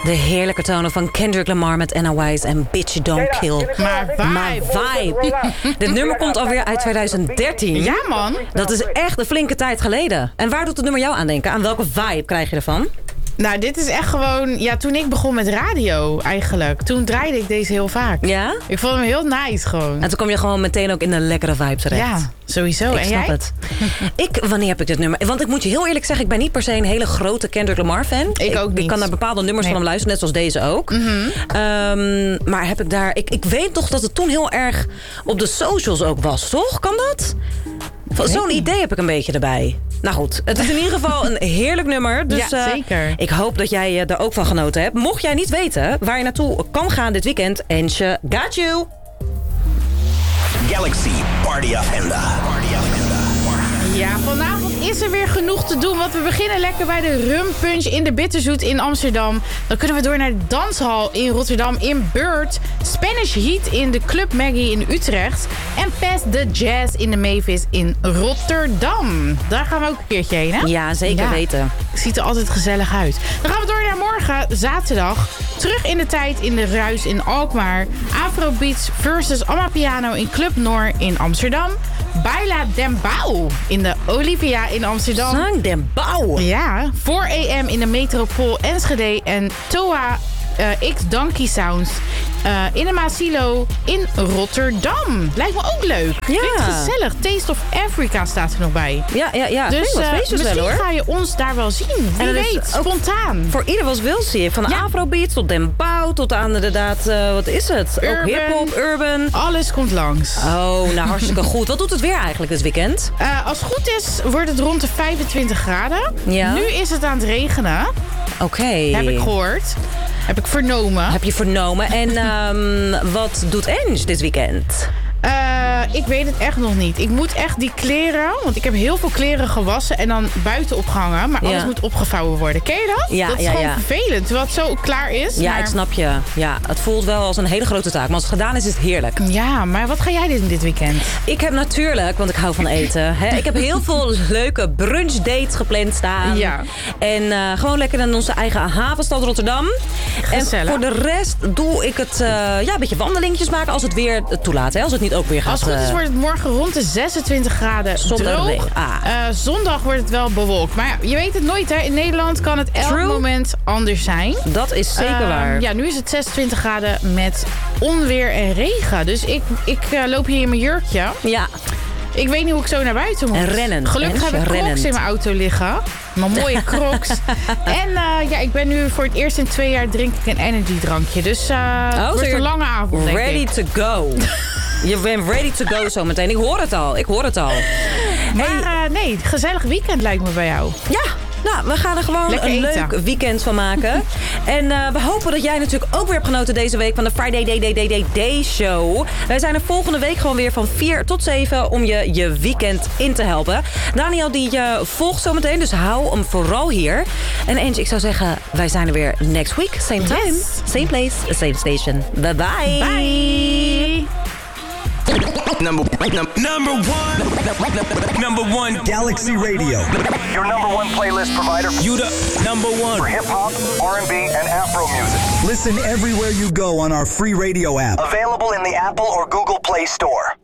De heerlijke tonen van Kendrick Lamar met Anna Wise en Bitch Don't Kill. Maar vibe. Dit nummer komt alweer uit 2013. Ja, man. Dat is echt een flinke tijd geleden. En waar doet het nummer jou aan denken? Aan welke vibe krijg je ervan? Nou, dit is echt gewoon... Ja, toen ik begon met radio eigenlijk. Toen draaide ik deze heel vaak. Ja? Ik vond hem heel nice gewoon. En toen kom je gewoon meteen ook in de lekkere vibe terecht. Ja, sowieso. Ik en snap jij? het. Wanneer heb ik dit nummer? Want ik moet je heel eerlijk zeggen, ik ben niet per se een hele grote Kendrick Lamar fan. Ik ook niet. Ik kan naar bepaalde nummers van hem luisteren, net zoals deze ook. Maar heb ik daar... Ik weet toch dat het toen heel erg op de socials ook was, toch? Kan dat? Zo'n idee heb ik een beetje erbij. Nou goed, het is in ieder geval een heerlijk nummer. Dus ja, zeker. Ik hoop dat jij er ook van genoten hebt. Mocht jij niet weten waar je naartoe kan gaan dit weekend, Ensje, got you! Galaxy Party Agenda. Ja, vanavond is er weer genoeg te doen. Want we beginnen lekker bij de Rum Punch in de Bitterzoet in Amsterdam. Dan kunnen we door naar de Danshal in Rotterdam in Beurt. Spanish Heat in de Club Maggie in Utrecht. En Pass the Jazz in de Mavis in Rotterdam. Daar gaan we ook een keertje heen, hè? Ja, zeker weten. Ziet er altijd gezellig uit. Dan gaan we door naar morgen, zaterdag. Terug in de tijd in de Ruis in Alkmaar. Afrobeats versus Amapiano in Club Noor in Amsterdam. Baila Den Bouw in de Olivia in Amsterdam. Zang Den Bouw. Ja, 4am in de Metropool Enschede en Toa X Donkey Sounds in de Maasilo in Rotterdam. Lijkt me ook leuk. Ja. Klinkt gezellig. Taste of Africa staat er nog bij. Ja. Dus misschien wel, hoor. ga je ons daar wel zien. Wie weet, spontaan. Voor ieder was wil, zie je. Van Afrobeats tot Den Bouw tot aan inderdaad, wat is het? Urban. Ook hiphop, urban. Alles komt langs. Oh, nou hartstikke goed. Wat doet het weer eigenlijk dit weekend? Als het goed is, wordt het rond de 25 graden. Ja. Nu is het aan het regenen. Oké. Heb ik gehoord. Heb ik vernomen. Heb je vernomen. En wat doet Enge dit weekend? Ik weet het echt nog niet. Ik moet echt die kleren... Want ik heb heel veel kleren gewassen en dan buiten opgehangen. Maar alles moet opgevouwen worden. Ken je dat? Ja, dat is gewoon vervelend. Terwijl het zo klaar is. Ja, maar... ik snap je. Ja, het voelt wel als een hele grote taak. Maar als het gedaan is, is het heerlijk. Ja, maar wat ga jij doen dit weekend? Ik heb natuurlijk, want ik hou van eten. Ik heb heel veel leuke brunchdates gepland staan. Ja. En gewoon lekker in onze eigen havenstad Rotterdam. Gezellig. En voor de rest doe ik het een beetje wandelingetjes maken als het weer toelaat. Hè? Als het niet ook weer gaat. Als het goed is wordt het morgen rond de 26 graden droog. Zondag wordt het wel bewolkt. Maar ja, je weet het nooit, hè. In Nederland kan het elk moment anders zijn. Dat is zeker waar. Ja, nu is het 26 graden met onweer en regen. Dus ik loop hier in mijn jurkje. Ja. Ik weet niet hoe ik zo naar buiten moet. En rennen. Gelukkig heb ik Crocs in mijn auto liggen. Mijn mooie Crocs. En ik ben nu voor het eerst in 2 jaar drink ik een energiedrankje. Dus het wordt een lange avond, denk ready ik. to go. Je bent ready to go zometeen. Ik hoor het al. Maar nee, gezellig weekend lijkt me bij jou. Ja. Nou, we gaan er gewoon lekker een eten. leuk weekend van maken. En we hopen dat jij natuurlijk ook weer hebt genoten deze week van de Friday Day Show. Wij zijn er volgende week gewoon weer van 4 tot 7 om je weekend in te helpen. Daniel die volgt zometeen, dus hou hem vooral hier. En Enge, ik zou zeggen, wij zijn er weer next week. Same time, same place, same station. Bye bye. Bye. Number one Galaxy Radio. Your number one playlist provider. You the number one For hip-hop, R&B, and Afro music. Listen everywhere you go on our free radio app. Available in the Apple or Google Play Store.